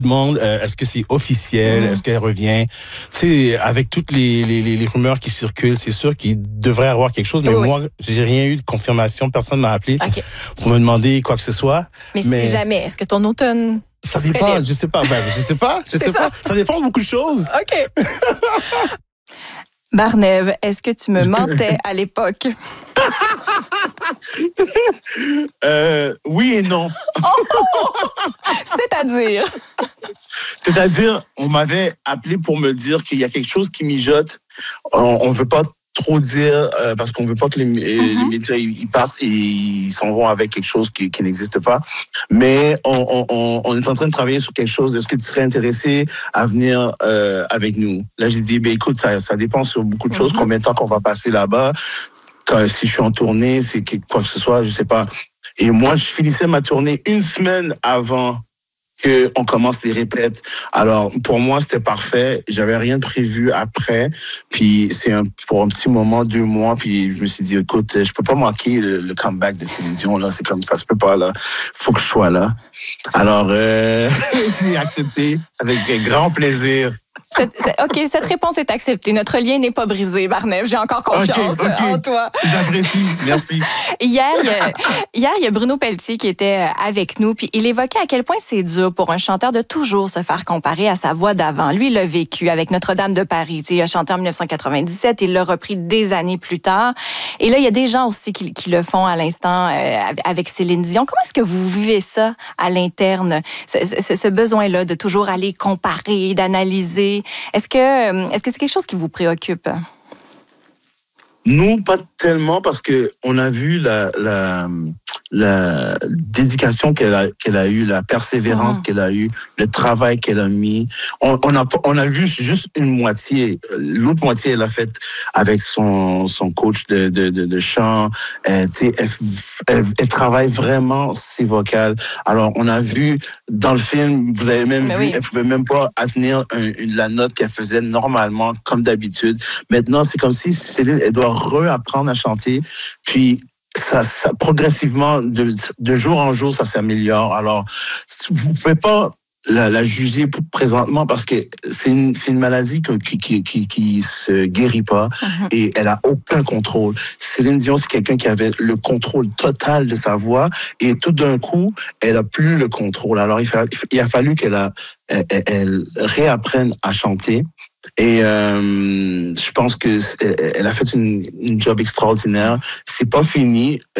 demande, est-ce que c'est officiel? Est-ce qu'elle revient? Tu sais, avec toutes les rumeurs qui circulent, c'est sûr qu'il devrait y avoir quelque chose, mais moi, j'ai rien eu de confirmation. Personne ne m'a appelé pour me demander quoi que ce soit. Mais si jamais, est-ce que ton automne... Ça dépend, je sais pas. Je sais pas. Ça dépend de beaucoup de choses. OK. Barnève, est-ce que tu me mentais à l'époque? Oui et non. C'est-à-dire? C'est-à-dire, on m'avait appelé pour me dire qu'il y a quelque chose qui mijote. On veut pas trop dire parce qu'on veut pas que les médias ils partent et ils s'en vont avec quelque chose qui n'existe pas. Mais on est en train de travailler sur quelque chose. Est-ce que tu serais intéressé à venir avec nous? Là, j'ai dit, écoute, ça dépend sur beaucoup de choses. Combien de temps qu'on va passer là-bas? Si je suis en tournée, c'est quoi que ce soit, je sais pas. Et moi, je finissais ma tournée une semaine avant qu'on commence les répètes. Alors, pour moi, c'était parfait. J'avais rien de prévu après. Puis, pour un petit moment, 2 mois. Puis, je me suis dit, écoute, je peux pas manquer le comeback de Céline Dion, là. C'est comme ça se peut pas, là. Faut que je sois là. Alors, j'ai accepté avec grand plaisir. OK, cette réponse est acceptée. Notre lien n'est pas brisé, Barnève. J'ai encore confiance en toi. J'apprécie. Merci. Hier, il y a Bruno Pelletier qui était avec nous, puis il évoquait à quel point c'est dur pour un chanteur de toujours se faire comparer à sa voix d'avant. Lui, il l'a vécu avec Notre-Dame de Paris. Il a chanté en 1997, il l'a repris des années plus tard. Et là, il y a des gens aussi qui le font à l'instant avec Céline Dion. Comment est-ce que vous vivez ça à l'interne, ce besoin-là de toujours aller comparer, d'analyser? Est-ce que c'est quelque chose qui vous préoccupe? Nous, pas tellement, parce que on a vu la dédication qu'elle a eue, la persévérance qu'elle a eue, le travail qu'elle a mis. On a vu juste une moitié. L'autre moitié, elle l'a faite avec son coach de chant. Elle travaille vraiment ses vocales. Alors, on a vu dans le film, vous avez même vu, elle pouvait même pas atteindre la note qu'elle faisait normalement, comme d'habitude. Maintenant, c'est comme si Céline, elle doit réapprendre à chanter. Puis, ça progressivement, de jour en jour, ça s'améliore. Alors, vous pouvez pas la juger présentement parce que c'est une maladie qui se guérit pas et elle a aucun contrôle. Céline Dion, c'est quelqu'un qui avait le contrôle total de sa voix et tout d'un coup, elle a plus le contrôle. Alors, il a fallu qu'elle réapprenne à chanter. Et je pense que elle a fait une job extraordinaire. C'est pas fini.